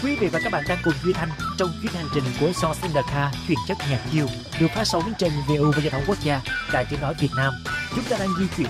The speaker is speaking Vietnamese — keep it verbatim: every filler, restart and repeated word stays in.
Quý vị và các bạn đang cùng Duy Thanh trong chuyến hành trình của Songs in the Car chuyên chất nhạc chiều được phát sóng trên vê o và giao thông quốc gia, Đài Tiếng nói Việt Nam. Chúng ta đang di chuyển